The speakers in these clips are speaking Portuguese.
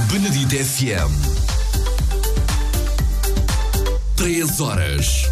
Benedito FM. 3 horas.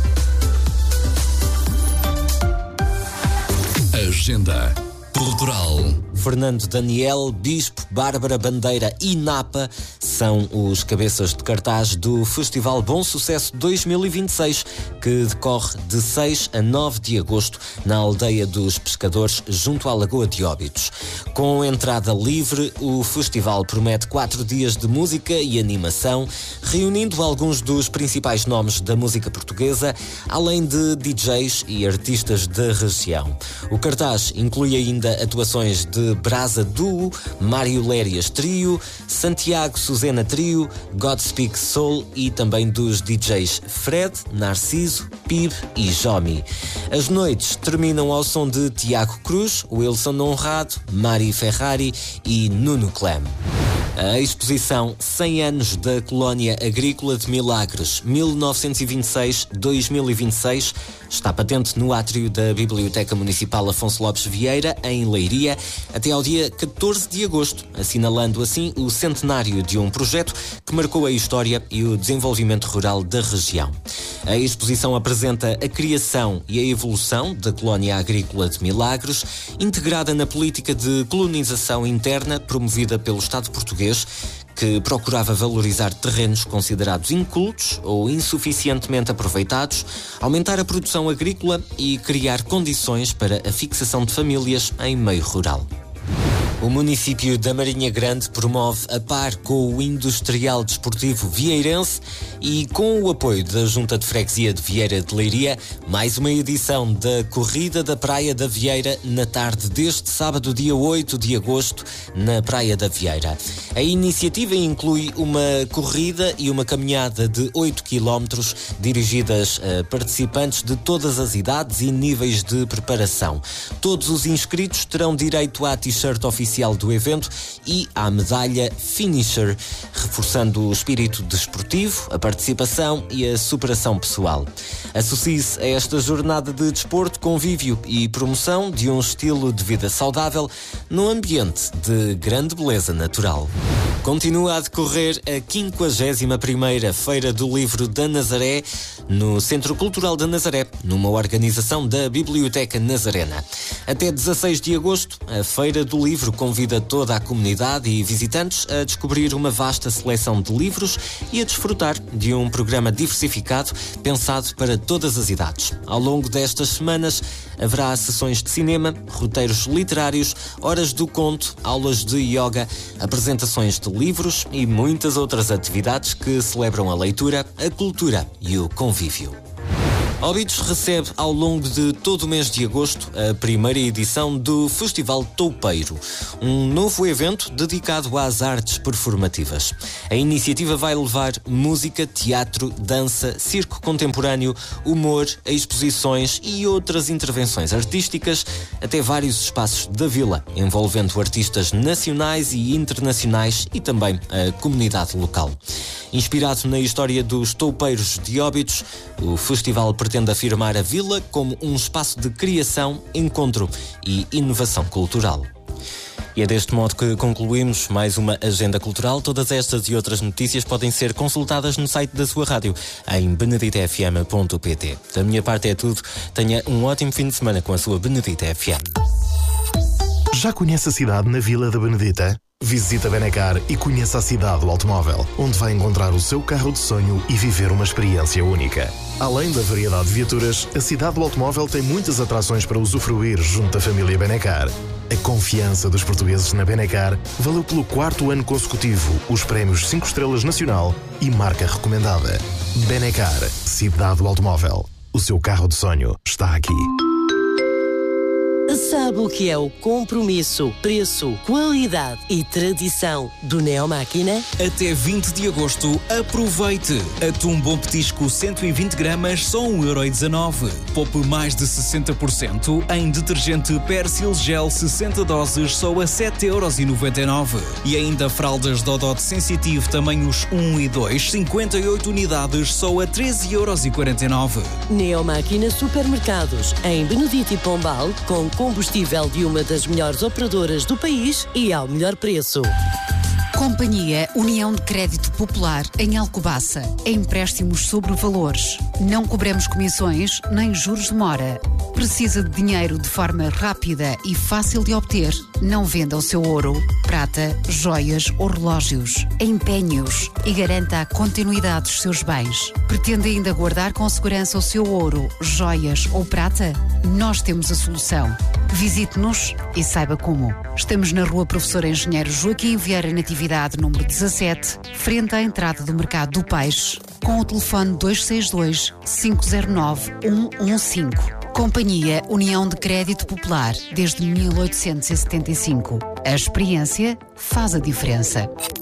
Agenda Cultural. Fernando Daniel, Bispo, Bárbara Bandeira e Napa são os cabeças de cartaz do Festival Bom Sucesso 2026, que decorre de 6 a 9 de agosto na Aldeia dos Pescadores, junto à Lagoa de Óbidos. Com entrada livre, o festival promete 4 dias de música e animação, reunindo alguns dos principais nomes da música portuguesa, além de DJs e artistas da região. O cartaz inclui ainda atuações de Brasa Duo, Mário Lérias Trio, Santiago Suzena Trio, Godspeak Soul e também dos DJs Fred, Narciso, Pib e Jomi. As noites terminam ao som de Tiago Cruz, Wilson Honrado, Mari Ferrari e Nuno Clem. A exposição 100 anos da Colónia Agrícola de Milagres, 1926-2026, está patente no átrio da Biblioteca Municipal Afonso Lopes Vieira, em Leiria, até ao dia 14 de agosto, assinalando assim o centenário de um projeto que marcou a história e o desenvolvimento rural da região. A exposição apresenta a criação e a evolução da Colónia Agrícola de Milagres, integrada na política de colonização interna promovida pelo Estado português, que procurava valorizar terrenos considerados incultos ou insuficientemente aproveitados, aumentar a produção agrícola e criar condições para a fixação de famílias em meio rural. O município da Marinha Grande promove, a par com o Industrial Desportivo Vieirense e com o apoio da Junta de Freguesia de Vieira de Leiria, mais uma edição da Corrida da Praia da Vieira na tarde deste sábado, dia 8 de agosto, na Praia da Vieira. A iniciativa inclui uma corrida e uma caminhada de 8 km dirigidas a participantes de todas as idades e níveis de preparação. Todos os inscritos terão direito à t-shirt oficial do evento e à medalha Finisher, reforçando o espírito desportivo, a participação e a superação pessoal. Associe-se a esta jornada de desporto, convívio e promoção de um estilo de vida saudável num ambiente de grande beleza natural. Continua a decorrer a 51ª Feira do Livro da Nazaré no Centro Cultural da Nazaré, numa organização da Biblioteca Nazarena. Até 16 de agosto, a Feira do Livro convida toda a comunidade e visitantes a descobrir uma vasta seleção de livros e a desfrutar de um programa diversificado pensado para todas as idades. Ao longo destas semanas haverá sessões de cinema, roteiros literários, horas do conto, aulas de yoga, apresentações de livros e muitas outras atividades que celebram a leitura, a cultura e o convívio. Óbidos recebe ao longo de todo o mês de agosto a primeira edição do Festival Toupeiro, um novo evento dedicado às artes performativas. A iniciativa vai levar música, teatro, dança, circo contemporâneo, humor, exposições e outras intervenções artísticas até vários espaços da vila, envolvendo artistas nacionais e internacionais e também a comunidade local. Inspirado na história dos toupeiros de Óbidos, o festival pretende afirmar a vila como um espaço de criação, encontro e inovação cultural. E é deste modo que concluímos mais uma agenda cultural. Todas estas e outras notícias podem ser consultadas no site da sua rádio, em beneditofm.pt. Da minha parte é tudo. Tenha um ótimo fim de semana com a sua Benedito FM. Já conhece a cidade na Vila da Benedita? Visita Benacar e conheça a cidade do automóvel, onde vai encontrar o seu carro de sonho e viver uma experiência única. Além da variedade de viaturas, a cidade do automóvel tem muitas atrações para usufruir junto da família Benacar. A confiança dos portugueses na Benacar valeu pelo 4º ano consecutivo os prémios 5 estrelas nacional e marca recomendada. Benacar, cidade do automóvel. O seu carro de sonho está aqui. Sabe o que é o compromisso, preço, qualidade e tradição do Neomáquina? Até 20 de agosto, aproveite! Atum bom petisco 120 gramas, só 1,19€. Poupe mais de 60% em detergente Persil Gel 60 doses, só a 7,99€. E ainda fraldas Dodot Sensitive tamanhos 1 e 2, 58 unidades, só a 13,49€. Neomáquina Supermercados, em Benedito e Pombal, com combustível de uma das melhores operadoras do país e ao melhor preço. Companhia União de Crédito Popular em Alcobaça. Empréstimos sobre valores. Não cobramos comissões nem juros de mora. Precisa de dinheiro de forma rápida e fácil de obter? Não venda o seu ouro, prata, joias ou relógios. Empenhe-os e garanta a continuidade dos seus bens. Pretende ainda guardar com segurança o seu ouro, joias ou prata? Nós temos a solução. Visite-nos e saiba como. Estamos na Rua Professor Engenheiro Joaquim Vieira Natividade, número 17, frente à entrada do Mercado do Peixe, com o telefone 262 509 115. Companhia União de Crédito Popular, desde 1875. A experiência faz a diferença.